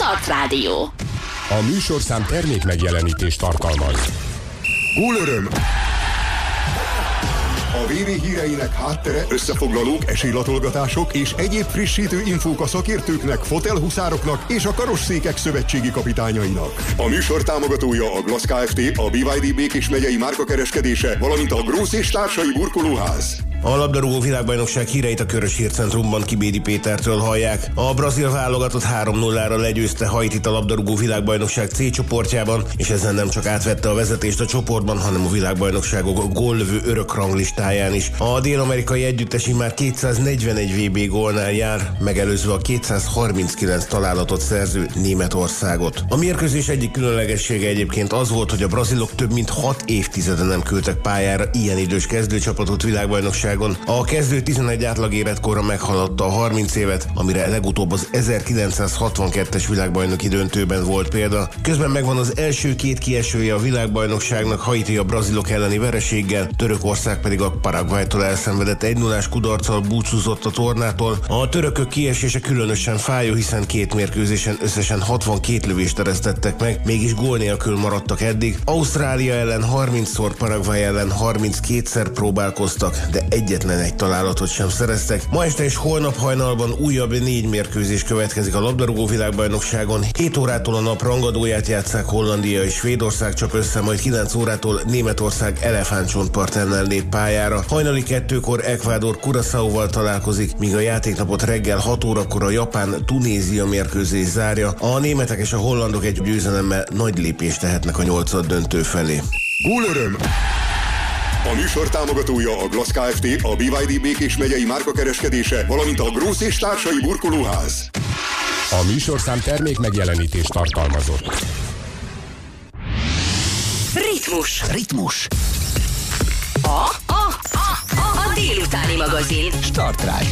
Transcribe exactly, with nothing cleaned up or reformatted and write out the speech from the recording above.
Start Rádió. A műsorszám termék megjelenítést tartalmaz. Gólöröm! A vé vé híreinek háttere, összefoglalók, esélylatolgatások és egyéb frissítő infók a szakértőknek, fotelhuszároknak és a karosszékek szövetségi kapitányainak. A műsor támogatója a Glass Kft., a bé vé dé Békés megyei márkakereskedése, valamint a Grósz és társai burkolóház. A labdarúgó világbajnokság híreit a Körös Hírcentrumban Kibédi Pétertől hallják. A brazil válogatott három nullára legyőzte Haitit a labdarúgó világbajnokság C csoportjában, és ezzel nem csak átvette a vezetést a csoportban, hanem a világbajnokságok góllövő örök ranglistáján is. A dél-amerikai együttesi már kétszáznegyvenegy vé bé gólnál jár, megelőzve a kétszázharminckilenc találatot szerző Németországot. A mérkőzés egyik különlegessége egyébként az volt, hogy a brazilok több mint hat évtizede nem küldtek pályára ilyen idős kezdőcsapatot világbajnokság. A kezdő tizenegy átlag életkorra meghaladta a harminc évet, amire legutóbb az ezerkilencszázhatvankettes világbajnoki döntőben volt példa. Közben megvan az első két kiesője a világbajnokságnak, Haiti a brazilok elleni vereséggel, Törökország pedig a Paraguaytól elszenvedett egy nullás kudarccal búcsúzott a tornától. A törökök kiesése különösen fájó, hiszen két mérkőzésen összesen hatvankét lövést eresztettek meg, mégis gól nélkül maradtak eddig. Ausztrália ellen harmincszor, Paraguay ellen harminckétszer próbálkoztak, de egyetlen egy találatot sem szereztek. Ma este és holnap hajnalban újabb négy mérkőzés következik a labdarúgó világbajnokságon. hét órától a nap rangadóját játsszák, Hollandia és Svédország csap össze, majd kilenc órától Németország elefántcsontpart ellen lép pályára. Hajnali kettőkor Ecuador Curaçaóval találkozik, míg a játéknapot reggel hat órakor a Japán-Tunézia mérkőzés zárja. A németek és a hollandok egy győzelemmel nagy lépést tehetnek a nyolcad döntő felé. Gólöröm! A műsor támogatója a Glass Kft., a bé vé dé Békés megyei márkakereskedése, valamint a Grósz és társai burkolóház. A műsorszám termék megjelenítést tartalmazott. Ritmus. Ritmus. A, a, a, a, a délutáni magazin. Start Rádió.